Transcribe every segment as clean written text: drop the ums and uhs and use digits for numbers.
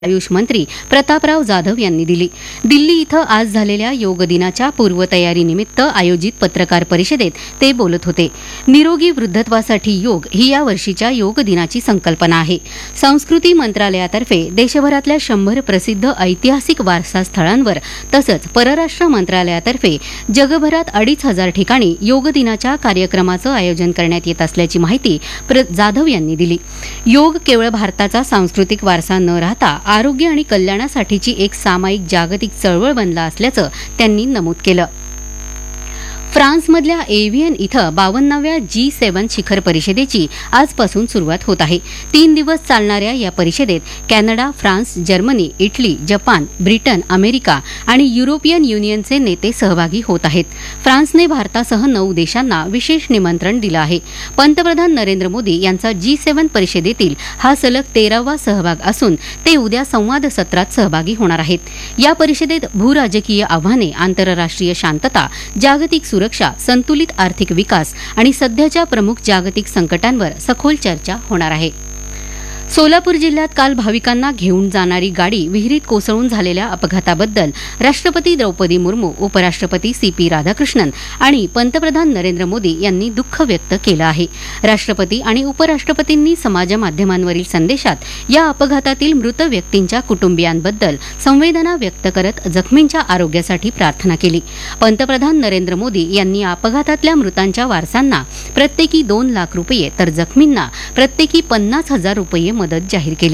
आयुष मंत्री प्रतापराव जाधव यांनी दिली. दिल्ली इथं आज झालेल्या योग दिनाच्या पूर्वतयारीनिमित्त आयोजित पत्रकार परिषदेत ते बोलत होते. निरोगी वृद्धत्वासाठी योग ही या वर्षीच्या योग दिनाची संकल्पना आहे. संस्कृती मंत्रालयातर्फे देशभरातल्या 100 प्रसिद्ध ऐतिहासिक वारसा स्थळांवर तसंच परराष्ट्र मंत्रालयातर्फे जगभरात 2,500 ठिकाणी योग दिनाच्या कार्यक्रमाचं आयोजन करण्यात येत असल्याची माहिती जाधव यांनी दिली. योग केवळ भारताचा सांस्कृतिक वारसा न राहता आरोग्य आणि कल्याणासाठीची एक सामायिक जागतिक चळवळ बनला असल्याचं त्यांनी नमूद केलं. फ्रान्समधल्या एव्हियन इथं 52व्या G7 शिखर परिषदेची आजपासून सुरुवात होत आहे. 3 दिवस चालणाऱ्या या परिषदेत Canada, France, Germany, Italy, Japan, Britain, America आणि युरोपियन युनियनचे नेते सहभागी होत आहेत. फ्रान्सने भारतासह 9 देशांना विशेष निमंत्रण दिलं आहे. पंतप्रधान नरेंद्र मोदी यांचा G7 परिषदेतील हा सलग 13वा सहभाग असून ते उद्या संवाद सत्रात सहभागी होणार आहेत. या परिषदेत भूराजकीय आव्हाने, आंतरराष्ट्रीय शांतता, जागतिक सुरक्षा, संतुलित आर्थिक विकास आणि सध्याच्या प्रमुख जागतिक संकटांवर सखोल चर्चा होणार आहे. सोलापूर जिल्ह्यात काल भाविकांना घेऊन जाणारी गाडी विहिरीत कोसळून झालेल्या अपघाताबद्दल राष्ट्रपती द्रौपदी मुर्मू, उपराष्ट्रपती CP राधाकृष्णन आणि पंतप्रधान नरेंद्र मोदी यांनी दुःख व्यक्त केलं आहे. राष्ट्रपती आणि उपराष्ट्रपतींनी समाजमाध्यमांवरील संदेशात या अपघातातील मृत व्यक्तींच्या कुटुंबियांबद्दल संवेदना व्यक्त करत जखमींच्या आरोग्यासाठी प्रार्थना केली. पंतप्रधान नरेंद्र मोदी यांनी या अपघातातल्या मृतांच्या वारसांना प्रत्येकी 2 लाख रुपये तर जखमींना प्रत्येकी 50,000 रुपये मदत जाहीर केली.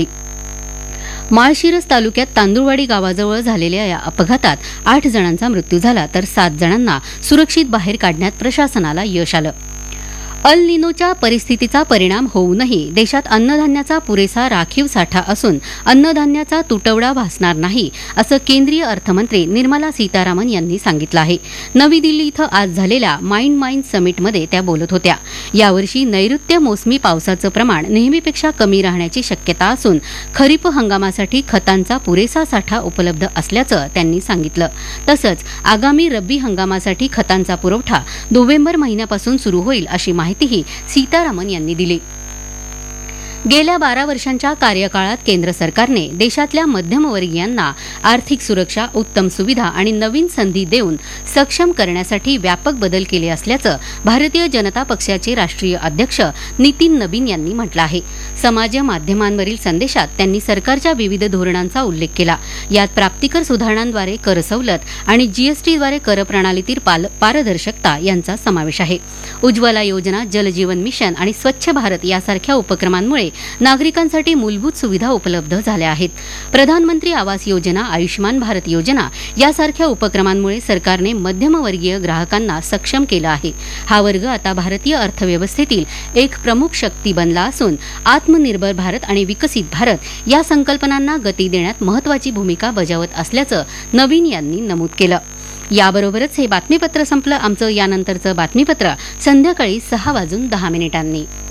माळशिरस तालुक्यात तांदुळवाडी गावाजवळ झालेल्या या अपघातात 8 जणांचा मृत्यू झाला तर 7 जणांना सुरक्षित बाहेर काढण्यात प्रशासनाला यश आलं. अल निनोच्या परिस्थितीचा परिणाम होऊनही देशात अन्नधान्याचा पुरेसा राखीव साठा असून अन्नधान्याचा तुटवडा भासणार नाही असं केंद्रीय अर्थमंत्री निर्मला सीतारामन यांनी सांगितलं आहे. नवी दिल्ली इथं आज झालेल्या माइंड समिटमध्ये त्या बोलत होत्या. यावर्षी नैऋत्य मोसमी पावसाचं प्रमाण नेहमीपेक्षा कमी राहण्याची शक्यता असून खरीप हंगामासाठी खतांचा पुरेसा साठा उपलब्ध असल्याचं त्यांनी सांगितलं. तसंच आगामी रब्बी हंगामासाठी खतांचा पुरवठा नोव्हेंबर महिन्यापासून सुरू होईल अशी माहितीही सीतारामन यांनी दिली. गेल्या 12 वर्षांच्या कार्यकाळात केंद्र सरकारने देशातल्या मध्यमवर्गीयांना आर्थिक सुरक्षा, उत्तम सुविधा आणि नवीन संधी देऊन सक्षम करण्यासाठी व्यापक बदल केले असल्याचं भारतीय जनता पक्षाचे राष्ट्रीय अध्यक्ष नितीन नबीन यांनी म्हटलं आहे. समाज माध्यमांवरील संदेशात त्यांनी सरकारच्या विविध धोरणांचा उल्लेख केला. यात प्राप्तिकर सुधारणांद्वारे कर सवलत आणि GSTद्वारे कर प्रणालीतील पारदर्शकता यांचा समावेश आहे. उज्ज्वला योजना, जलजीवन मिशन आणि स्वच्छ भारत यासारख्या उपक्रमांमुळे नागरिकांसाठी मूलभूत सुविधा उपलब्ध झाल्या आहेत. प्रधानमंत्री आवास योजना, आयुष्मान भारत योजना यासारख्या उपक्रमांमुळे सरकारने मध्यमवर्गीय ग्राहकांना सक्षम केलं आहे. हा वर्ग आता भारतीय अर्थव्यवस्थेतील एक प्रमुख शक्ती बनला असून आत्मनिर्भर भारत आणि विकसित भारत या संकल्पनांना गती देण्यात महत्वाची भूमिका बजावत असल्याचं नवीन यांनी नमूद केलं. याबरोबरच हे बातमीपत्र संपलं. आमचं यानंतरचं बातमीपत्र संध्याकाळी 6:10 वाजून